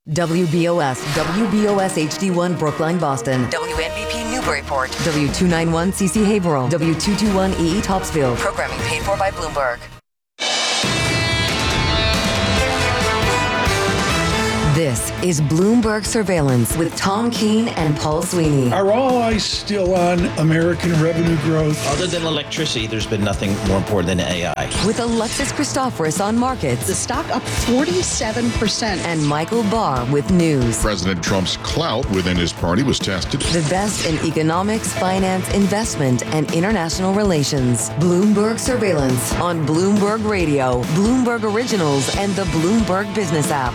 WBOS HD1 Brookline, Boston. WNBP Newburyport. W291 CC Haverhill. W221 EE Topsfield. Programming paid for by Bloomberg. This is Bloomberg Surveillance with Tom Keene and Paul Sweeney. Are all eyes still on American revenue growth? Other than electricity, there's been nothing more important than AI. With Alexis Christoforous on markets. The stock up 47%. And Michael Barr with news. President Trump's clout within his party was tested. The best in economics, finance, investment, and international relations. Bloomberg Surveillance on Bloomberg Radio, Bloomberg Originals, and the Bloomberg Business app.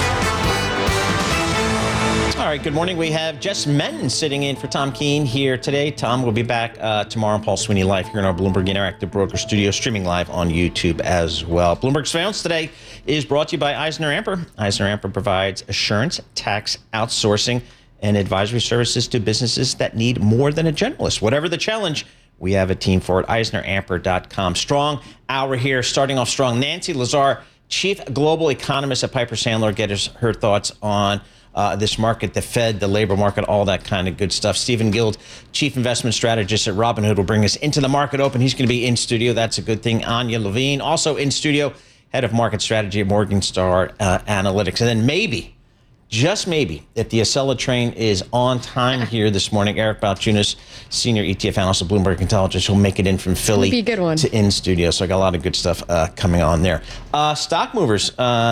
All right, good morning. We have Jess Menton sitting in for Tom Keene here today. Tom will be back tomorrow on Paul Sweeney Live here in our Bloomberg Interactive Broker Studio, streaming live on YouTube as well. Bloomberg Surveillance today is brought to you by EisnerAmper. EisnerAmper provides assurance, tax, outsourcing, and advisory services to businesses that need more than a generalist. Whatever the challenge, we have a team for it. EisnerAmper.com. Strong hour here, starting off strong. Nancy Lazar, Chief Global Economist at Piper Sandler, gets her thoughts on this market, the Fed, the labor market, all that kind of good stuff. Stephen Guild, Chief Investment Strategist at Robinhood, will bring us into the market open. He's going to be in studio. That's a good thing. Anya Levine, also in studio, Head of Market Strategy at Morningstar Analytics. And then maybe, just maybe, if the Acela train is on time here this morning, Eric Balchunas, Senior ETF Analyst at Bloomberg Intelligence, will make it in from Philly be a good one. to in studio. So I got a lot of good stuff coming on there. Stock Movers,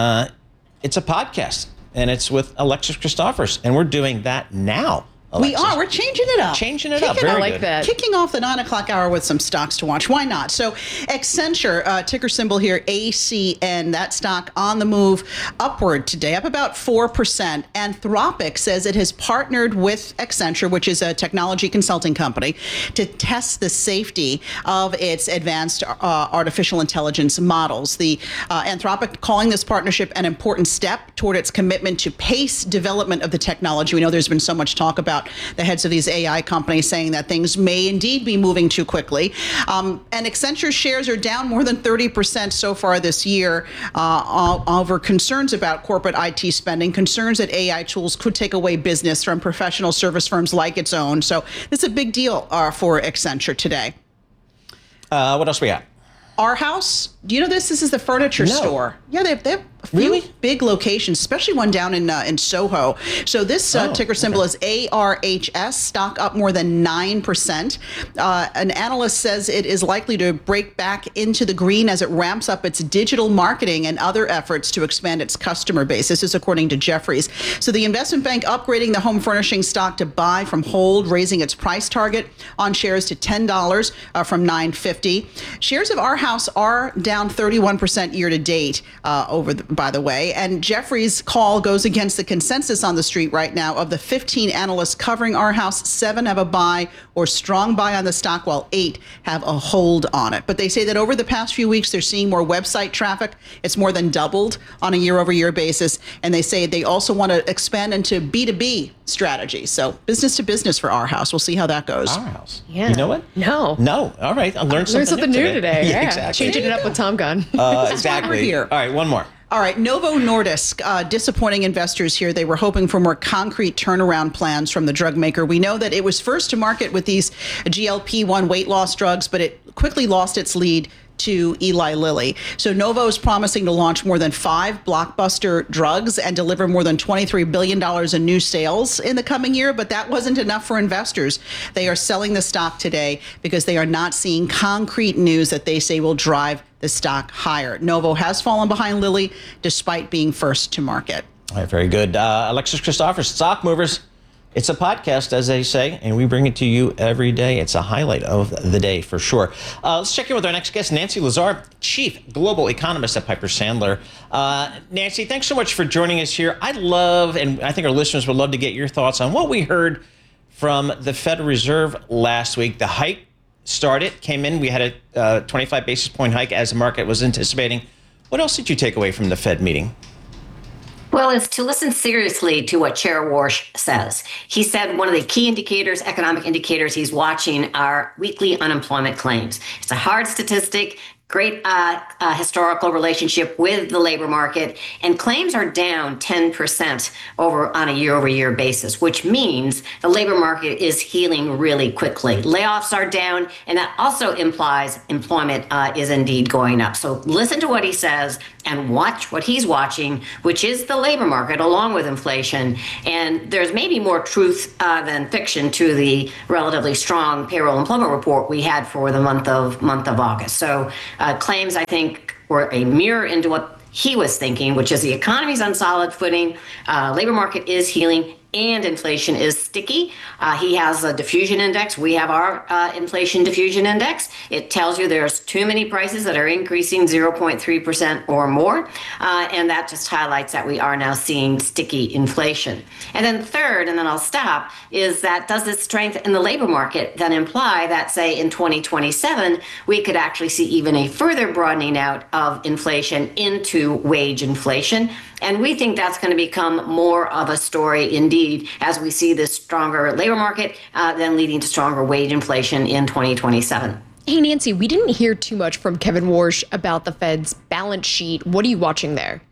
it's a podcast. And it's with Alexis Christoforous, and we're doing that now. Alexis. We are. We're changing it up. Very I like good. that. Kicking off the 9 o'clock hour with some stocks to watch. Why not? So Accenture, ticker symbol here, ACN, that stock on the move upward today, up about 4%. Anthropic says it has partnered with Accenture, which is a technology consulting company, to test the safety of its advanced artificial intelligence models. The Anthropic calling this partnership an important step toward its commitment to pace development of the technology. We know there's been so much talk about the heads of these AI companies saying that things may indeed be moving too quickly. And Accenture shares are down more than 30% so far this year over concerns about corporate IT spending, concerns that AI tools could take away business from professional service firms like its own. So this is a big deal for Accenture today. What else we got? Arhaus, do you know this? This is the furniture store. Yeah, they have a few big locations, especially one down in Soho. So this ticker symbol is ARHS, stock up more than 9%. An analyst says it is likely to break back into the green as it ramps up its digital marketing and other efforts to expand its customer base. This is according to Jefferies. So the investment bank upgrading the home furnishing stock to buy from hold, raising its price target on shares to $10 from $9.50. Shares of Arhaus are down 31% year to date by the way. And Jefferies' call goes against the consensus on the street right now. Of the 15 analysts covering Arhaus, 7 have a buy or strong buy on the stock, while 8 have a hold on it. But they say that over the past few weeks, they're seeing more website traffic. It's more than doubled on a year-over-year basis. And they say they also want to expand into B2B strategy. So business to business for Arhaus. We'll see how that goes. Arhaus. Yeah. You know what? No. All right. I learned something new today. Yeah. Exactly. Changing it up with Tom Gunn. Exactly. Here. All right. One more. All right, Novo Nordisk, disappointing investors here. They were hoping for more concrete turnaround plans from the drug maker. We know that it was first to market with these GLP-1 weight loss drugs, but it quickly lost its lead to Eli Lilly. So Novo is promising to launch more than 5 blockbuster drugs and deliver more than $23 billion in new sales in the coming year, but that wasn't enough for investors. They are selling the stock today because they are not seeing concrete news that they say will drive the stock higher. Novo has fallen behind Lilly despite being first to market. All right, very good. Alexis Christoforous, Stock Movers. It's a podcast, as they say, and we bring it to you every day. It's a highlight of the day for sure. Let's check in with our next guest, Nancy Lazar, Chief Global Economist at Piper Sandler. Nancy, thanks so much for joining us here. I'd love, and I think our listeners would love to get your thoughts on what we heard from the Federal Reserve last week. The hike came in. We had a 25 basis point hike as the market was anticipating. What else did you take away from the Fed meeting? Well, it's to listen seriously to what Chair Warsh says. He said one of the key indicators, economic indicators he's watching, are weekly unemployment claims. It's a hard statistic. great historical relationship with the labor market, and claims are down 10% on a year-over-year basis, which means the labor market is healing really quickly. Layoffs are down, and that also implies employment is indeed going up. So listen to what he says and watch what he's watching, which is the labor market along with inflation. And there's maybe more truth than fiction to the relatively strong payroll employment report we had for the month of August. So claims, I think, were a mirror into what he was thinking, which is the economy's on solid footing, labor market is healing, and inflation is sticky. He has a diffusion index. We have our inflation diffusion index. It tells you there's too many prices that are increasing 0.3% or more. And that just highlights that we are now seeing sticky inflation. And then third, and then I'll stop, is that does this strength in the labor market then imply that, say, in 2027, we could actually see even a further broadening out of inflation into wage inflation? And we think that's going to become more of a story indeed as we see this stronger labor market then leading to stronger wage inflation in 2027. Hey, Nancy, we didn't hear too much from Kevin Warsh about the Fed's balance sheet. What are you watching there?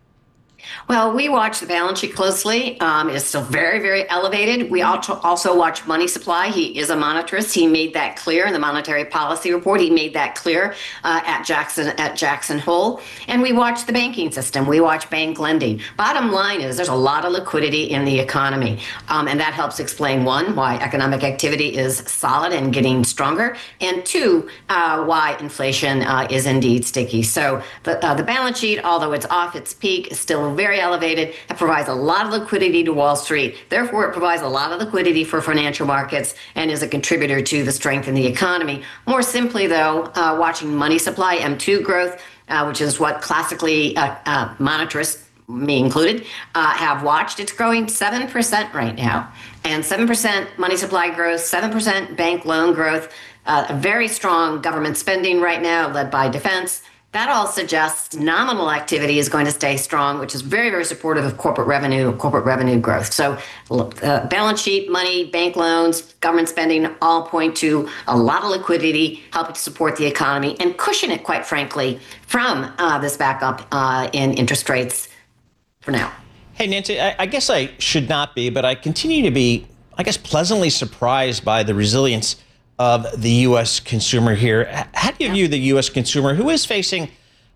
Well, we watch the balance sheet closely. It's still very, very elevated. We also watch money supply. He is a monetarist. He made that clear in the monetary policy report. He made that clear at Jackson Hole. And we watch the banking system. We watch bank lending. Bottom line is there's a lot of liquidity in the economy. And that helps explain, one, why economic activity is solid and getting stronger. And two, why inflation is indeed sticky. So the balance sheet, although it's off its peak, is still very elevated. It provides a lot of liquidity to Wall Street. Therefore, it provides a lot of liquidity for financial markets and is a contributor to the strength in the economy. More simply, though, watching money supply, M2 growth, which is what classically monetarists, me included, have watched. It's growing 7% right now. And 7% money supply growth, 7% bank loan growth, a very strong government spending right now led by defense. That all suggests nominal activity is going to stay strong, which is very, very supportive of corporate revenue growth. So balance sheet, money, bank loans, government spending all point to a lot of liquidity, helping to support the economy and cushion it, quite frankly, from this backup in interest rates for now. Hey, Nancy, I guess I should not be, but I continue to be, I guess, pleasantly surprised by the resilience of the U.S. consumer here. How do you view the U.S. consumer who is facing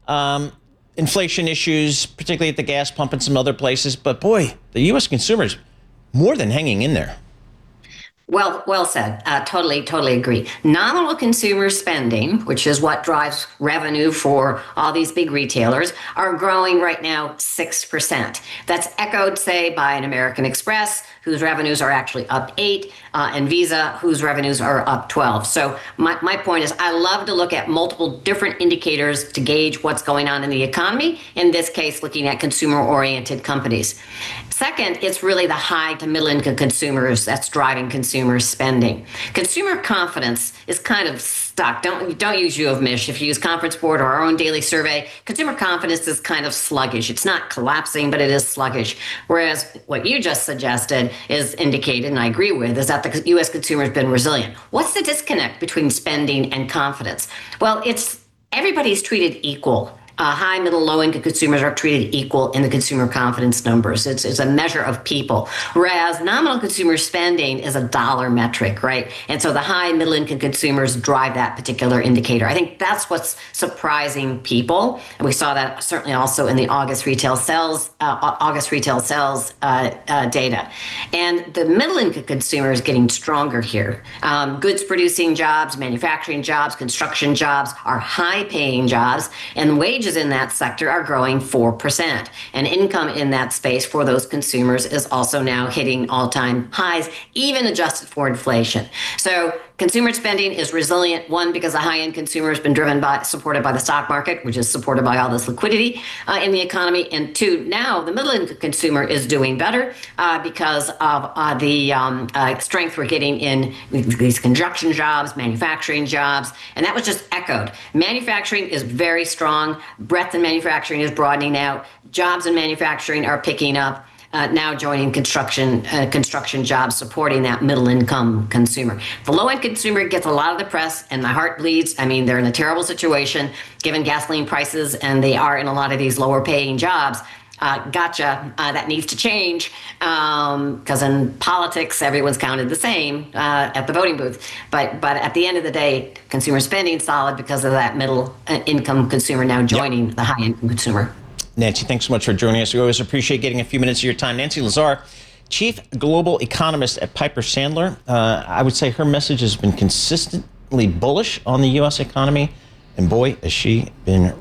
inflation issues, particularly at the gas pump and some other places? But boy, the U.S. consumer is more than hanging in there. Well said. Totally agree. Nominal consumer spending, which is what drives revenue for all these big retailers, are growing right now 6%. That's echoed, say, by an American Express, whose revenues are actually up 8%, and Visa, whose revenues are up 12%. So my point is I love to look at multiple different indicators to gauge what's going on in the economy, in this case, looking at consumer-oriented companies. Second, it's really the high to middle income consumers that's driving consumer spending. Consumer confidence is kind of stuck. Don't use U of Mich. If you use Conference Board or our own daily survey, consumer confidence is kind of sluggish. It's not collapsing, but it is sluggish. Whereas what you just suggested is indicated, and I agree with, is that the U.S. consumer has been resilient. What's the disconnect between spending and confidence? Well, it's everybody's treated equal. High, middle, low-income consumers are treated equal in the consumer confidence numbers. It's a measure of people, whereas nominal consumer spending is a dollar metric, right? And so the high, middle-income consumers drive that particular indicator. I think that's what's surprising people, and we saw that certainly also in the August retail sales data. And the middle-income consumer is getting stronger here. Goods-producing jobs, manufacturing jobs, construction jobs are high-paying jobs, and wages in that sector are growing 4%. And income in that space for those consumers is also now hitting all-time highs, even adjusted for inflation. So consumer spending is resilient, one, because the high-end consumer has been supported by the stock market, which is supported by all this liquidity in the economy. And two, now the middle-income consumer is doing better because of the strength we're getting in these construction jobs, manufacturing jobs. And that was just echoed. Manufacturing is very strong. Breadth in manufacturing is broadening out. Jobs in manufacturing are picking up. now joining construction jobs, supporting that middle income consumer. The low end consumer gets a lot of the press, and my heart bleeds. I mean, they're in a terrible situation given gasoline prices, and they are in a lot of these lower paying jobs. That needs to change because in politics, everyone's counted the same at the voting booth. But at the end of the day, consumer spending solid because of that middle income consumer now joining the high income consumer. Nancy, thanks so much for joining us. We always appreciate getting a few minutes of your time. Nancy Lazare, Chief Global Economist at Piper Sandler. I would say her message has been consistently bullish on the U.S. economy. And boy, has she been